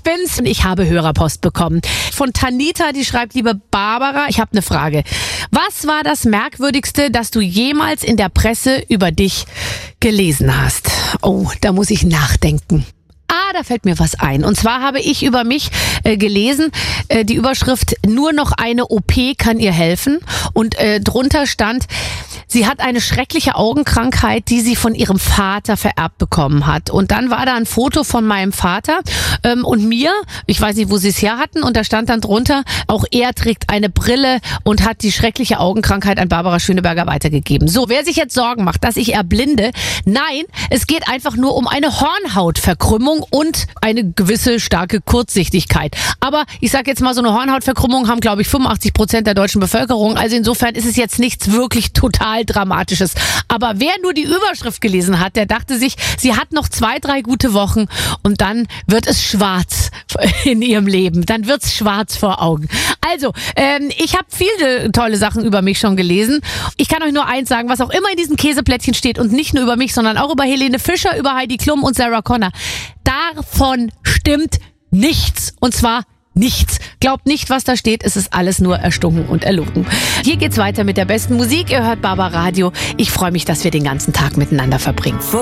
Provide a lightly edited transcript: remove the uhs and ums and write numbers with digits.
ich bin's und ich habe Hörerpost bekommen. Von Tanita, die schreibt, liebe Barbara, ich habe eine Frage. Was war das Merkwürdigste, das du jemals in der Presse über dich gelesen hast? Oh, da muss ich nachdenken. Da fällt mir was ein. Und zwar habe ich über mich gelesen, die Überschrift, nur noch eine OP kann ihr helfen. Und drunter stand, sie hat eine schreckliche Augenkrankheit, die sie von ihrem Vater vererbt bekommen hat. Und dann war da ein Foto von meinem Vater und mir, ich weiß nicht, wo sie es her hatten, und da stand dann drunter, auch er trägt eine Brille und hat die schreckliche Augenkrankheit an Barbara Schöneberger weitergegeben. So, wer sich jetzt Sorgen macht, dass ich erblinde, nein, es geht einfach nur um eine Hornhautverkrümmung und eine gewisse starke Kurzsichtigkeit. Aber ich sage jetzt mal, so eine Hornhautverkrümmung haben, glaube ich, 85% der deutschen Bevölkerung. Also insofern ist es jetzt nichts wirklich total Dramatisches. Aber wer nur die Überschrift gelesen hat, der dachte sich, sie hat noch 2, 3 gute Wochen und dann wird es schwarz in ihrem Leben. Dann wird's schwarz vor Augen. Also, ich habe viele tolle Sachen über mich schon gelesen. Ich kann euch nur eins sagen, was auch immer in diesen Käseplättchen steht und nicht nur über mich, sondern auch über Helene Fischer, über Heidi Klum und Sarah Connor. Davon stimmt nichts. Und zwar nichts. Glaubt nicht, was da steht. Es ist alles nur erstunken und erlogen. Hier geht's weiter mit der besten Musik. Ihr hört Barbara Radio. Ich freue mich, dass wir den ganzen Tag miteinander verbringen.